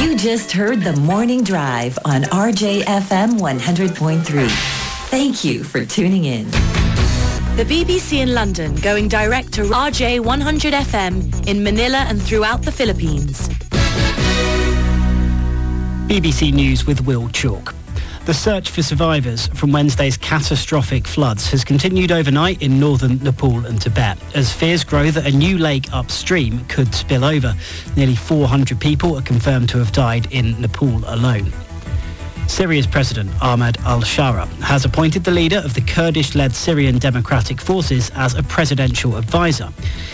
You just heard The Morning Drive on RJFM 100.3. Thank you for tuning in. The BBC in London going direct to RJ 100 FM in Manila and throughout the Philippines. BBC News with Will Chalk. The search for survivors from Wednesday's catastrophic floods has continued overnight in northern Nepal and Tibet as fears grow that a new lake upstream could spill over. Nearly 400 people are confirmed to have died in Nepal alone. Syria's President Ahmed al-Shara has appointed the leader of the Kurdish-led Syrian Democratic Forces as a presidential advisor.